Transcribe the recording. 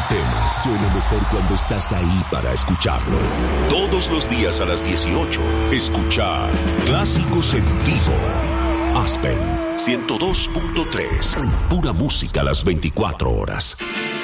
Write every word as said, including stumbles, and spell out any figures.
tema suena mejor cuando estás ahí para escucharlo. Todos los días a las dieciocho, escucha Clásicos en Vivo. Aspen ciento dos punto tres. Pura música a las veinticuatro horas.